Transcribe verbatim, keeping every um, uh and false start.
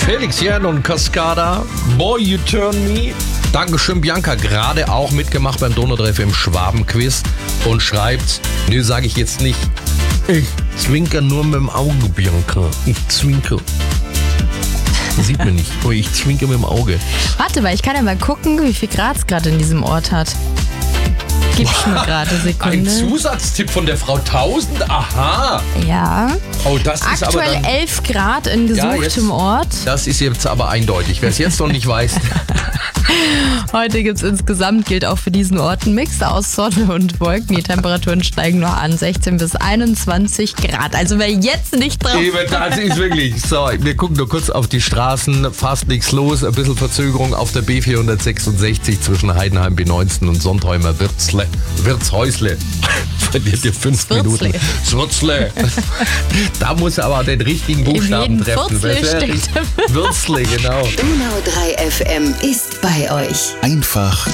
Felix Jan und Cascada, Boy You Turn Me. Dankeschön, Bianca, gerade auch mitgemacht beim Donau-Treff im Schwabenquiz und schreibt, nö, sage ich jetzt nicht, ich zwinker nur mit dem Auge, Bianca, ich zwinker. Sieht man nicht, aber ich zwinker mit dem Auge. Warte mal, ich kann ja mal gucken, wie viel Grad es gerade in diesem Ort hat. Gib's mir gerade eine Sekunde. Ein Zusatztipp von der Frau Tausend, aha. Ja. Oh, das ist aber Aktuell dann, elf Grad in Ja, gesuchtem jetzt- Ort. das ist jetzt aber eindeutig. Wer es jetzt noch nicht weiß, Heute gibt es insgesamt, gilt auch für diesen Ort, ein Mix aus Sonne und Wolken. Die Temperaturen steigen noch an, sechzehn bis einundzwanzig Grad. Also wer jetzt nicht drauf... eben, das ist wirklich so. Wir gucken nur kurz auf die Straßen, fast nichts los, ein bisschen Verzögerung auf der B vierhundertsechsundsechzig zwischen Heidenheim B neunzehn und Sontheimer Wirtzle, Wirtshäusle. Verliert ihr fünf Würzle. Minuten. Würzle. Da muss er aber den richtigen Buchstaben jedem treffen. Würzle Das wär steckt richtig- Würzle, genau. Donau drei F M ist bei euch. Einfach